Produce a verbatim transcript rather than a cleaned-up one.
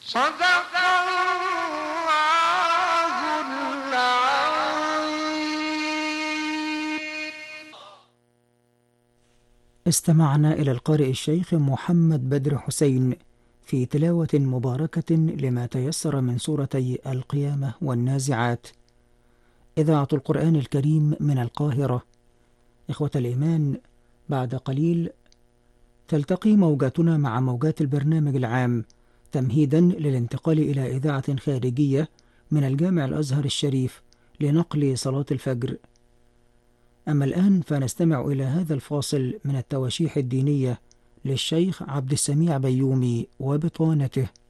صدق الله العظيم. استمعنا إلى القارئ الشيخ محمد بدر حسين في تلاوة مباركة لما تيسر من سورتي القيامة والنازعات. إذاعة القرآن الكريم من القاهرة. إخوة الإيمان، بعد قليل تلتقي موجاتنا مع موجات البرنامج العام تمهيدا للانتقال إلى إذاعة خارجية من الجامع الأزهر الشريف لنقل صلاة الفجر. أما الآن فنستمع إلى هذا الفاصل من التواشيح الدينية للشيخ عبد السميع بيومي وبطانته.